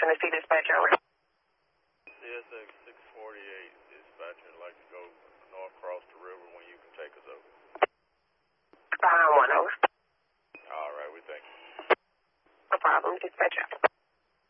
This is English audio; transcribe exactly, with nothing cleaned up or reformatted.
Tennessee dispatcher, over. C S X six forty-eight, dispatcher, I'd like to go north across the river when you can take us over. Behind one, over. All right, we thank you. No problem, dispatcher.